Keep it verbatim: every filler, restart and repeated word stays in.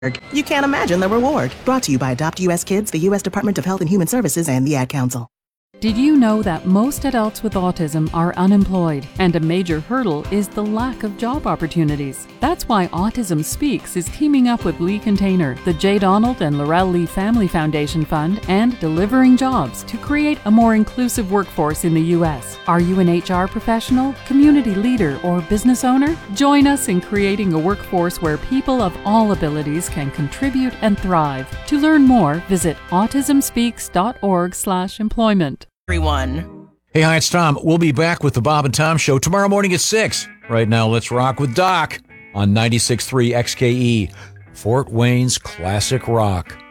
You can't imagine the reward. Brought to you by Adopt U S Kids, the U S Department of Health and Human Services, and the Ad Council. Did you know that most adults with autism are unemployed, and a major hurdle is the lack of job opportunities? That's why Autism Speaks is teaming up with Lee Container, the J. Donald and Laurel Lee Family Foundation Fund, and Delivering Jobs to create a more inclusive workforce in the U S. Are you an H R professional, community leader, or business owner? Join us in creating a workforce where people of all abilities can contribute and thrive. To learn more, visit autism speaks dot org slash employment. Everyone. Hey, hi, it's Tom. We'll be back with the Bob and Tom Show tomorrow morning at six. Right now, let's rock with Doc on ninety-six point three X K E, Fort Wayne's classic rock.